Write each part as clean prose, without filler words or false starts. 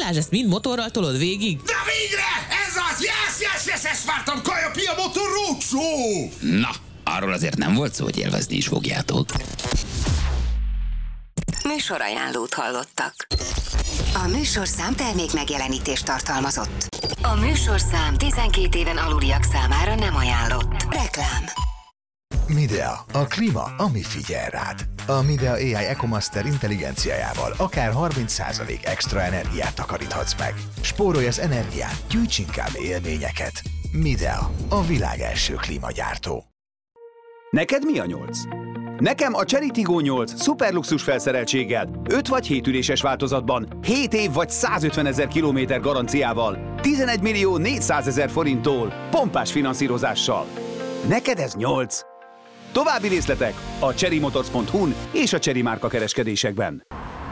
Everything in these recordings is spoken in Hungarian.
Balázs, ezt mind motorral tolod végig? De végre! Ez az! Yes, ezt vártam! Kaja Pia Motor Roadshow! Na, arról azért nem volt szó, hogy élvezni is fogjátok. Műsorajánlót hallottak. A műsorszám termék megjelenítést tartalmazott. A műsorszám 12 éven aluliak számára nem ajánlott. Reklám. Midea, a klíma, ami figyel rád. A Midea AI EcoMaster intelligenciájával akár 30% extra energiát takaríthatsz meg. Spórolj az energián, gyűjts inkább élményeket. Midea, a világ első klímagyártó. Neked mi a 8? Nekem a Chery Tiggo 8 szuperluxus felszereltséggel, 5 vagy 7 üléses változatban, 7 év vagy 150 000 kilométer garanciával, 11 millió 400 000 forinttól, pompás finanszírozással. Neked ez 8? További részletek a cherrymotors.hu-n és a Chery márka kereskedésekben.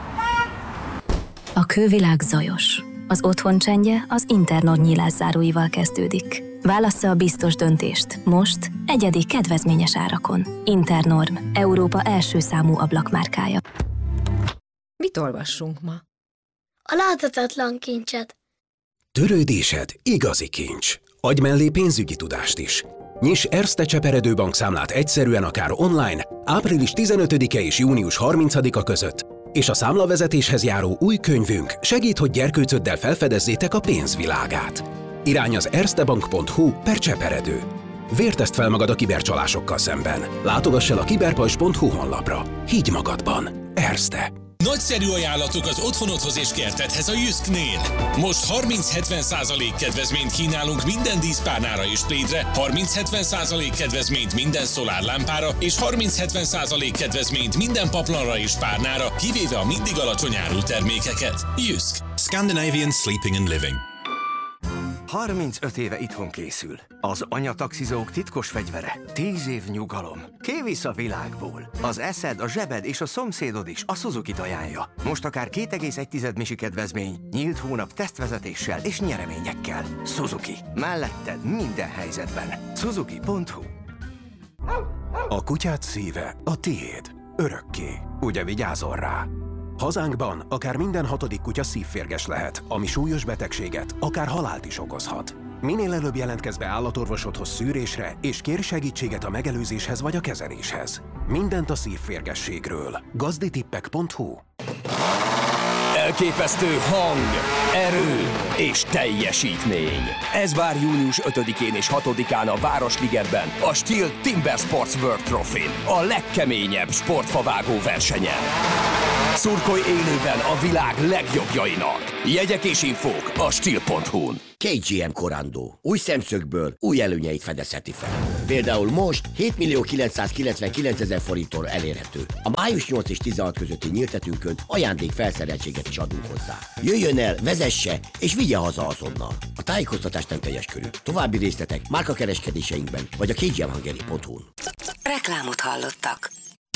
A külvilág zajos. Az otthon csendje az Internord nyílászáróival kezdődik. Válassza a biztos döntést. Most egyedi kedvezményes árakon. Internorm, Európa első számú ablakmárkája. Mit olvassunk ma? A láthatatlan kincset. Törődésed igazi kincs. Adj mellé pénzügyi tudást is. Nyiss Erste Cseperedő bankszámlát egyszerűen akár online, április 15-e és június 30-a között, és a számlavezetéshez járó új könyvünk segít, hogy gyerkőcöddel felfedezzétek a pénzvilágát. Irány az erstebank.hu/cseperedő. Vértezd fel magad a kibercsalásokkal szemben. Látogass el a kiberpajzs.hu honlapra. Higgy magadban. Erste. Nagyszerű ajánlatok az otthonodhoz és kertedhez a Jysknél. Most 30-70% kedvezményt kínálunk minden díszpárnára és plédre, 30-70% kedvezményt minden szolárlámpára, és 30-70% kedvezményt minden paplanra és párnára, kivéve a mindig alacsony árú termékeket. Jysk. Scandinavian Sleeping and Living. 35 éve itthon készül. Az anyataxizók titkos fegyvere. 10 év nyugalom. Kivisz a világból. Az eszed, a zsebed és a szomszédod is a Suzuki-t ajánlja. Most akár 2,1 misi kedvezmény, nyílt hónap tesztvezetéssel és nyereményekkel. Suzuki. Melletted minden helyzetben. Suzuki.hu. A kutyád szíve a tiéd. Örökké. Ugye vigyázol rá? Hazánkban akár minden 6. kutya szívférges lehet, ami súlyos betegséget, akár halált is okozhat. Minél előbb jelentkezz be állatorvosodhoz szűrésre, és kérj segítséget a megelőzéshez vagy a kezeléshez. Mindent a szívférgességről. gazditippek.hu. Elképesztő hang, erő és teljesítmény. Ez vár június 5-én és 6-án a Városligetben, a Stihl Timber Sports World Trophy-n, a legkeményebb sportfavágó versenyen. Szurkolj élőben a világ legjobbjainak. Jegyek és infók a stihl.hu-n. KGM Corando. Új szemszögből új előnyeit fedezheti fel. Például most 7 999 000 forinttól elérhető. A május 8 és 16 közötti nyíltetünkön ajándék felszereltséget is adunk hozzá. Jöjjön el, vezesse és vigye haza azonnal. A tájékoztatás nem teljes körű. További részletek márkakereskedéseinkben vagy a kgmhungary.hu-n. Reklámot hallottak.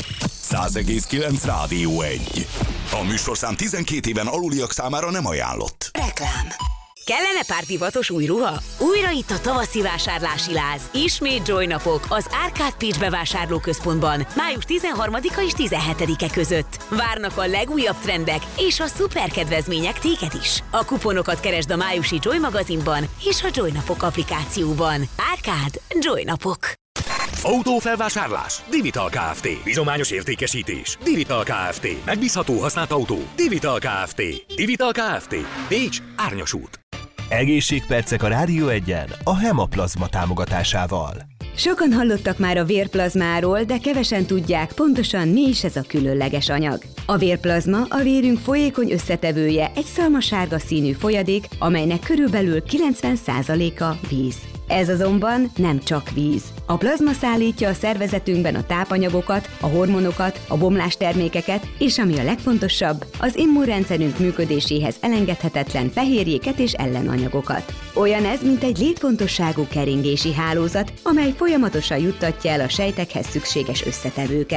100,9 Rádió 1. A műsorszám 12 éven aluliak számára nem ajánlott. Reklám. Kellene pár divatos új ruha? Újra itt a tavaszi vásárlási láz. Ismét Joy napok az Arcade Pécs bevásárlóközpontban május 13-a és 17-e között. Várnak a legújabb trendek és a szuper kedvezmények téged is. A kuponokat keresd a májusi Joy magazinban és a Joy napok applikációban. Arcade Joy napok. Autófelvásárlás. Divital Kft. Bizományos értékesítés. Divital Kft. Megbízható használt autó. Divital Kft. Divital Kft. Pécs, Árnyas út. Egészségpercek a Rádió 1-en a Hemaplazma támogatásával. Sokan hallottak már a vérplazmáról, de kevesen tudják pontosan mi is ez a különleges anyag. A vérplazma a vérünk folyékony összetevője, egy szalmasárga színű folyadék, amelynek körülbelül 90%-a víz. Ez azonban nem csak víz. A plazma szállítja a szervezetünkben a tápanyagokat, a hormonokat, a bomlástermékeket, és ami a legfontosabb, az immunrendszerünk működéséhez elengedhetetlen fehérjéket és ellenanyagokat. Olyan ez, mint egy létfontosságú keringési hálózat, amely folyamatosan juttatja el a sejtekhez szükséges összetevőket.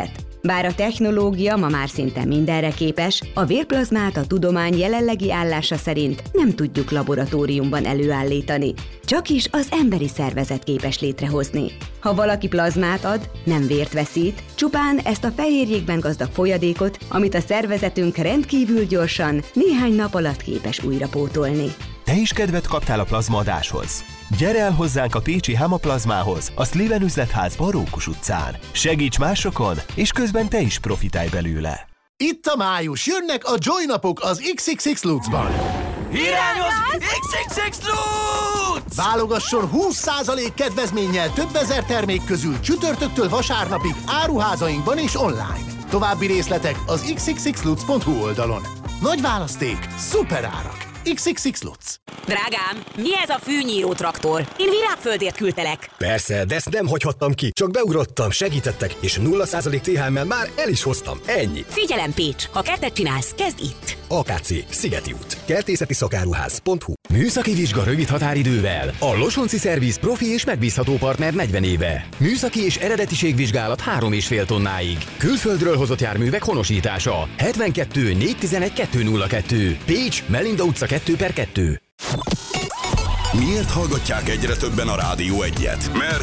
Bár a technológia ma már szinte mindenre képes, a vérplazmát a tudomány jelenlegi állása szerint nem tudjuk laboratóriumban előállítani. Csak is az emberi szervezet képes létrehozni. Ha valaki plazmát ad, nem vért veszít, csupán ezt a fehérjékben gazdag folyadékot, amit a szervezetünk rendkívül gyorsan, néhány nap alatt képes újra pótolni. Te is kedvet kaptál a plazmaadáshoz? Gyere el hozzánk a pécsi Hemaplazmához, a Sliven üzletházban Rókus utcán. Segíts másokon, és közben te is profitálj belőle. Itt a május, jönnek a Joy napok az XXX Lutzban. Irányoz XXX Lutz! Válogasson 20% kedvezménnyel több ezer termék közül csütörtöktől vasárnapig áruházainkban és online. További részletek az xxxlutz.hu oldalon. Nagy választék, szuper árak. XXX Lutz. Drágám, mi ez a fűnyíró traktor? Én Virágföldért küldtelek. Persze, de ezt nem hagyhattam ki. Csak beugrottam, segítettek, és 0% THM-mel már el is hoztam. Ennyi. Figyelem, Pécs, ha kertet csinálsz, kezd itt. AKC, Szigeti út, kertészeti szakáruház.hu. Műszaki vizsga rövid határidővel. A Losonci Szerviz profi és megbízható partner 40 éve. Műszaki és eredetiségvizsgálat 3,5 tonnáig. Külföldről hozott járművek honosítása. 72 411 202. Pécs, Melinda utca 2/2. Miért hallgatják egyre többen a Rádió 1-et? Mert